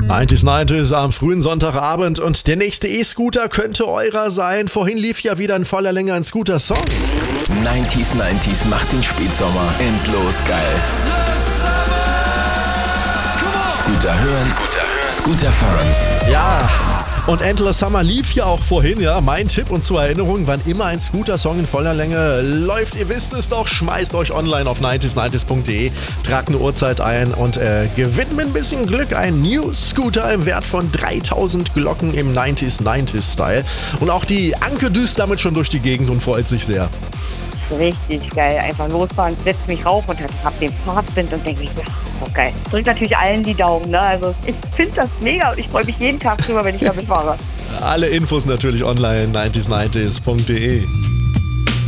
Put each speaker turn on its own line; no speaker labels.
90s am frühen Sonntagabend und der nächste E-Scooter könnte eurer sein. Vorhin lief ja wieder in voller Länge ein Scooter-Song.
90s macht den Spätsommer endlos geil. Scooter hören, Scooter fahren.
Ja, und Endless Summer lief ja auch vorhin, ja. Mein Tipp und zur Erinnerung, wann immer ein Scooter-Song in voller Länge läuft, ihr wisst es doch, schmeißt euch online auf 90s.de, tragt eine Uhrzeit ein und gewinnt mit ein bisschen Glück einen New Scooter im Wert von 3000 Glocken im 90s-Style. Und auch die Anke düst damit schon durch die Gegend und freut sich sehr.
Richtig geil. Einfach losfahren, setz mich rauf und hab den Fahrtwind und denke ich, ja, so geil. Drückt natürlich allen die Daumen, ne? Also ich finde das mega und ich freue mich jeden Tag drüber, wenn ich damit fahre.
Alle Infos natürlich online 90s.de.